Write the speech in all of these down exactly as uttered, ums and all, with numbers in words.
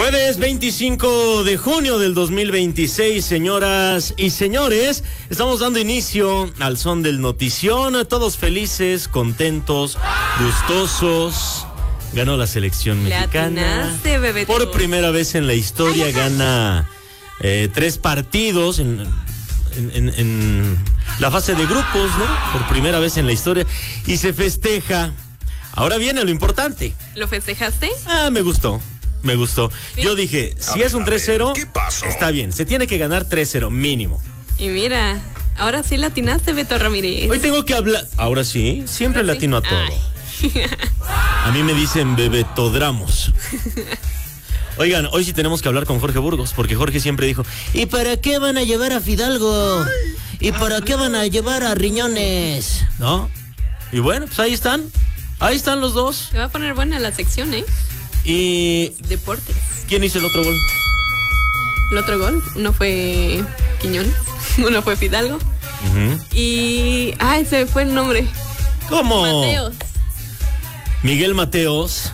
Jueves veinticinco de junio del dos mil veintiséis, señoras y señores, estamos dando inicio al son del notición, todos felices, contentos, gustosos. Ganó la selección mexicana. Atinaste, bebé. Por primera vez en la historia gana eh, tres partidos en, en, en, en la fase de grupos, ¿no? Por primera vez en la historia. Y se festeja. Ahora viene lo importante. ¿Lo festejaste? Ah, me gustó. Me gustó. ¿Sí? Yo dije, si es un tres cero, está bien. Se tiene que ganar tres cero, mínimo. Y mira, ahora sí latinaste, Beto Ramírez. Hoy tengo que hablar. Ahora sí, siempre ¿Ahora latino a sí? todo. Ay. A mí me dicen bebetodramus. Oigan, hoy sí tenemos que hablar con Jorge Burgos, porque Jorge siempre dijo, ¿y para qué van a llevar a Fidalgo? ¿Y para qué van a llevar a Riñones? ¿No? Y bueno, pues ahí están. Ahí están los dos. Se va a poner buena la sección, ¿eh? Y... Deportes. ¿quién hizo el otro gol? El otro gol, uno fue Quiñones, uno fue Fidalgo. Uh-huh. Y... ay, se me fue el nombre. ¿Cómo? Mateos. Miguel Mateos.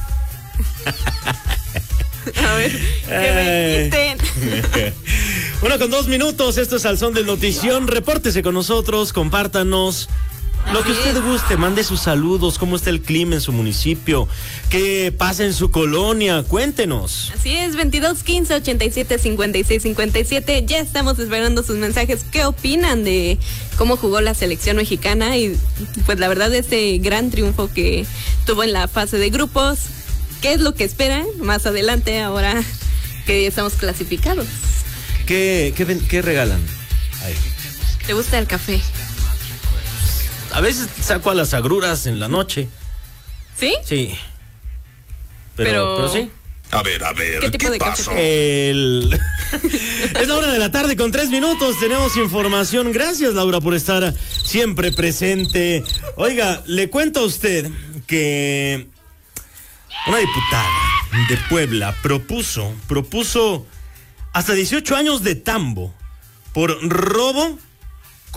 A ver, ¿qué me dijiste? Bueno, con dos minutos, esto es Al Son del Notición. Repórtese con nosotros, compártanos lo que usted guste, mande sus saludos, cómo está el clima en su municipio, qué pasa en su colonia, cuéntenos. Así es, veintidós quince ochenta y siete cincuenta y seis cincuenta y siete. Ya estamos esperando sus mensajes. ¿Qué opinan de cómo jugó la selección mexicana? Y pues la verdad, este gran triunfo que tuvo en la fase de grupos. ¿Qué es lo que esperan más adelante ahora que estamos clasificados? ¿Qué, qué, qué regalan? Ay. ¿Te gusta el café? A veces saco a las agruras en la noche. ¿Sí? Sí. Pero, pero, pero sí. A ver, a ver, ¿qué, tipo ¿qué de pasó? café? El... Es la hora de la tarde con tres minutos. Tenemos información. Gracias, Laura, por estar siempre presente. Oiga, le cuento a usted que una diputada de Puebla propuso, propuso hasta dieciocho años de tambo por robo